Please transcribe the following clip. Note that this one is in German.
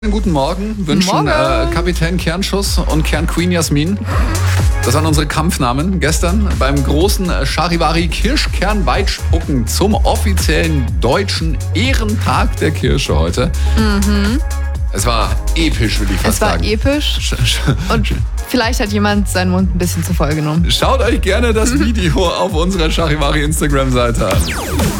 Guten Morgen wünschen Kapitän Kernschuss und Kern Queen Jasmin. Das waren unsere Kampfnamen. Gestern beim großen Charivari Kirschkernweitspucken zum offiziellen deutschen Ehrentag der Kirsche heute. Es war episch, würde ich fast sagen. Es war episch und vielleicht hat jemand seinen Mund ein bisschen zu voll genommen. Schaut euch gerne das Video auf unserer Charivari Instagram-Seite an.